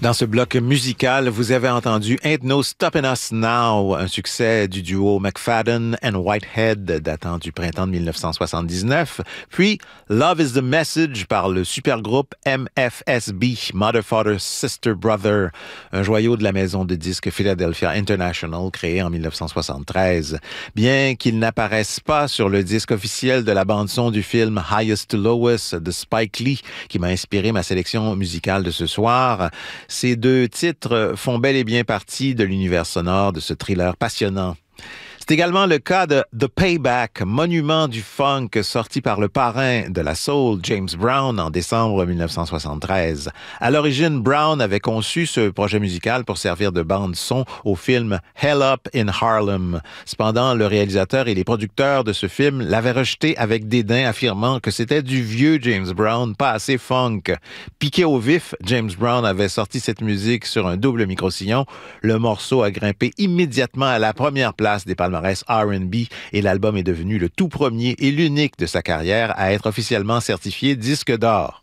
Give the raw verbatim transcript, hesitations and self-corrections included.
Dans ce bloc musical, vous avez entendu Ain't No Stoppin' Us Now, un succès du duo McFadden and Whitehead datant du printemps de dix-neuf cent soixante-dix-neuf, puis Love is the Message par le supergroupe M F S B, Mother, Father, Sister, Brother, un joyau de la maison de disques Philadelphia International créé en dix-neuf cent soixante-treize. Bien qu'ils n'apparaissent pas sur le disque officiel de la bande-son du film Highest to Lowest de Spike Lee, qui m'a inspiré ma sélection musicale de ce soir, ces deux titres font bel et bien partie de l'univers sonore de ce thriller passionnant. C'est également le cas de The Payback, monument du funk sorti par le parrain de la soul, James Brown, en décembre dix-neuf cent soixante-treize. À l'origine, Brown avait conçu ce projet musical pour servir de bande-son au film Hell Up in Harlem. Cependant, le réalisateur et les producteurs de ce film l'avaient rejeté avec dédain, affirmant que c'était du vieux James Brown, pas assez funk. Piqué au vif, James Brown avait sorti cette musique sur un double micro-sillon. Le morceau a grimpé immédiatement à la première place des palmarès R and B et l'album est devenu le tout premier et l'unique de sa carrière à être officiellement certifié disque d'or.